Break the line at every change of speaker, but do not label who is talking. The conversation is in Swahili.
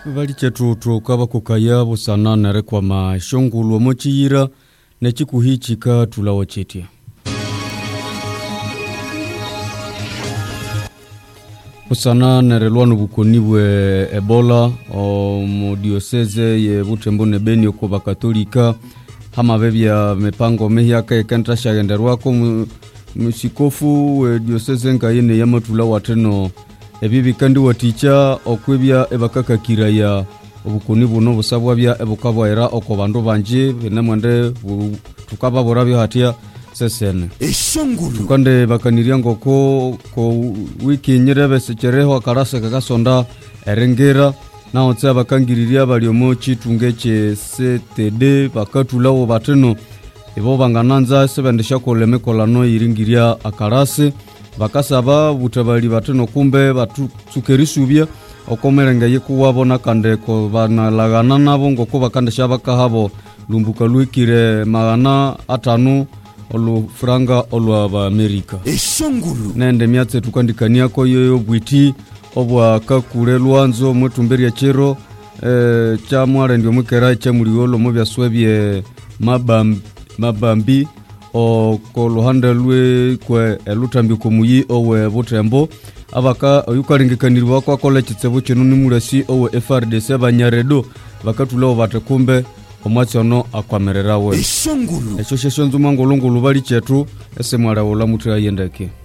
Bali chetu kaba kukaya busana nare kwa mashongulu mochiyira nechikuhichika tulawo chetia. Busana nare lwanu bukonibwe Ebola o mu diocese ye Butembo ne Beni okuba katolika hama bebya mepango mehyaka ekanta shagenderwako musikofu we diocese nkayene yamatula wateno ebibi kandi waticha okwebya ebakakakiraya obukoni buno busabwa bya ebukabwaira okobandu banje benamwande tukaba borabyo hatia sesene
eshongulu
tukande bakaniria ngoko ko wiki nyerebe sechereho akarasa kakasonda erengera na otsa bakangiriria bali omochi tungeche CTD bakatulawo bateno ebo bangananza sebendesha koleme kolano iringiria akarase bakasaba butabali bateno kumbe batukerisubya okomerenga yekuwabona kande ko banalagana nabo ngoko bakandesha bakahabo lumbuka lwikire magana atanu olu franga olwa ba Amerika
eshongulu
nende myatse tukandikania ko yoyo bwiti obwa kakure lwanzo mwetumberia chero cha mware ndio mukera cha muliolo mo byaswebye mabambi o kolohanda lwe kwe elutambi komuyi owe Butembo abaka oyukaringikanirwa kwa kola chitsebo chino ni murasi owe FRDC banyaredo bakatulawo batekumbe omwatsono akwamerera we
eshongulu
esho sheshonzo mangolongolo bali chetu esemwara ola mutu ayendeke